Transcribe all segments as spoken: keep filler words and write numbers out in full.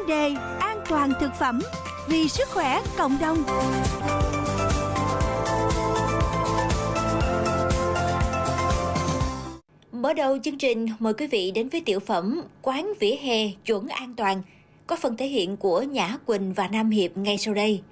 chuyên đề an toàn thực phẩm vì sức khỏe cộng đồng. Mở đầu chương trình, mời quý vị đến với tiểu phẩm Quán vỉa hè chuẩn an toàn, có phần thể hiện của Nhã Quỳnh và Nam Hiệp ngay sau đây.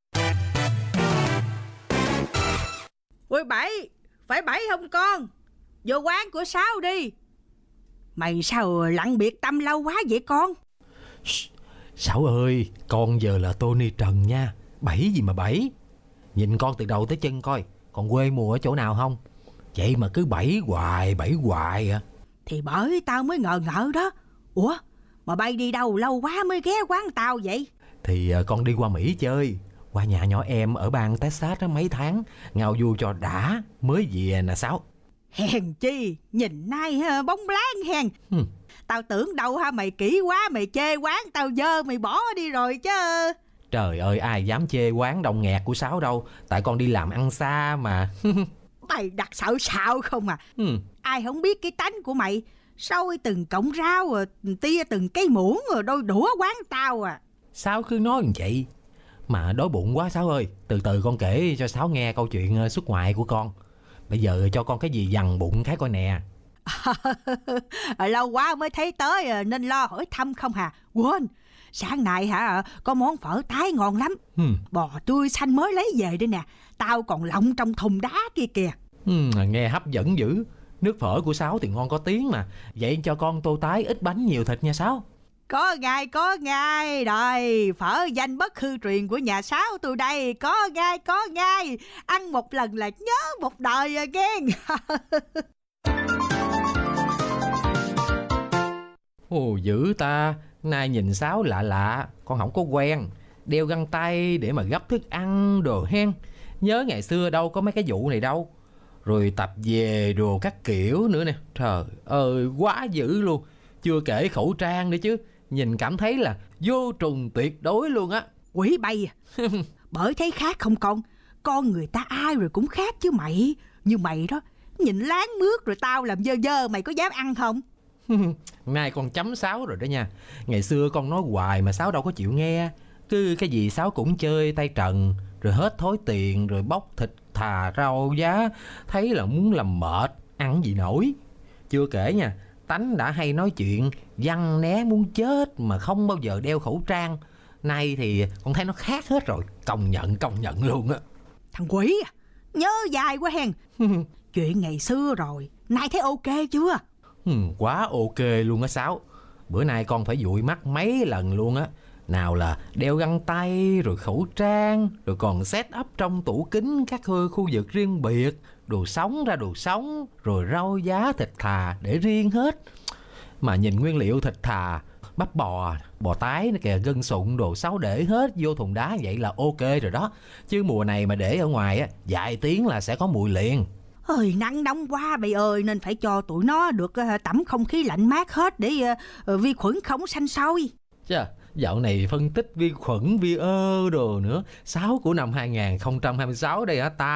Ôi Bảy, phải Bảy không con? Vô quán của Sáu đi. Mày sao lặng biệt tâm lâu quá vậy con? Sáu ơi, con giờ là Tony Trần nha. Bảy gì mà Bảy? Nhìn con từ đầu tới chân coi, còn quê mùa ở chỗ nào không? Vậy mà cứ Bảy hoài, Bảy hoài à. Thì bởi tao mới ngờ ngợ đó. Ủa, mà bay đi đâu lâu quá mới ghé quán tao vậy? Thì con đi qua Mỹ chơi, qua nhà nhỏ em ở bang Texas đó mấy tháng, ngao du cho đã, mới về nè Sáu. Hèn chi, nhìn nay bóng láng hèn. Hmm. Tao tưởng đâu ha mày kỹ quá, mày chê quán tao dơ mày bỏ đi rồi chứ. Trời ơi, ai dám chê quán đồng nghẹt của Sáu đâu, tại con đi làm ăn xa mà. Mày đặt sợ xạo không à. Hmm. Ai không biết cái tánh của mày, xôi từng cọng rau rồi tia từng cây muỗng rồi đôi đũa quán tao à. Sáu cứ nói như vậy. Mà đói bụng quá Sáu ơi, từ từ con kể cho Sáu nghe câu chuyện xuất ngoại của con. Bây giờ cho con cái gì dằn bụng cái coi nè. À, lâu quá mới thấy tới nên lo hỏi thăm không hà. Quên, sáng nay hả có món phở Thái ngon lắm. Hmm. Bò tươi xanh mới lấy về đây nè. Tao còn lộng trong thùng đá kia kìa. Hmm, nghe hấp dẫn dữ. Nước phở của Sáu thì ngon có tiếng mà. Vậy cho con tô tái ít bánh nhiều thịt nha Sáu. Có ngay, có ngay. Rồi, phở danh bất hư truyền của nhà Sáu tôi đây. Có ngay, có ngay. Ăn một lần là nhớ một đời à ghen. Ồ dữ ta. Nay nhìn Sáu lạ lạ. Con không có quen. Đeo găng tay để mà gấp thức ăn đồ hen. Nhớ ngày xưa đâu có mấy cái vụ này đâu. Rồi tập về đồ các kiểu nữa nè. Trời ơi quá dữ luôn. Chưa kể khẩu trang nữa chứ. Nhìn cảm thấy là vô trùng tuyệt đối luôn á. Quỷ bay à. Bởi thấy khác không con? Con người ta ai rồi cũng khác chứ mày. Như mày đó, nhìn láng mướt rồi tao làm dơ dơ, mày có dám ăn không? Nay con chấm Sáu rồi đó nha. Ngày xưa con nói hoài mà Sáu đâu có chịu nghe. Cứ cái gì Sáu cũng chơi tay trần. Rồi hết thối tiền, rồi bóc thịt thà rau giá. Thấy là muốn làm mệt, ăn gì nổi. Chưa kể nha, tánh đã hay nói chuyện văng né muốn chết mà không bao giờ đeo khẩu trang. Nay thì con thấy nó khác hết rồi. Công nhận, công nhận luôn á. Thằng quỷ à, nhớ dài quá hen. Chuyện ngày xưa rồi, nay thấy ok chưa? Ừ, quá ok luôn á Sáu. Bữa nay con phải dụi mắt mấy lần luôn á. Nào là đeo găng tay, rồi khẩu trang, rồi còn set up trong tủ kính các khu vực riêng biệt. Đồ sống ra đồ sống, rồi rau giá thịt thà để riêng hết. Mà nhìn nguyên liệu thịt thà, bắp bò, bò tái nó kìa, gân sụn đồ Sáu để hết vô thùng đá vậy là ok rồi đó. Chứ mùa này mà để ở ngoài á, vài tiếng là sẽ có mùi liền. Ơi nắng nóng quá bầy ơi, nên phải cho tụi nó được uh, tẩm không khí lạnh mát hết để uh, uh, vi khuẩn không sanh sôi. Chà, dạo này phân tích vi khuẩn vi ơ đồ nữa. Sáu của năm hai không hai sáu đây hả ta?